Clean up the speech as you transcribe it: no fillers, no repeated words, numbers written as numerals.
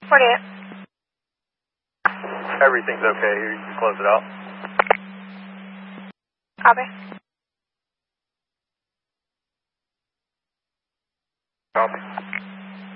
48. Everything's okay here. You can close it out. Copy. Copy.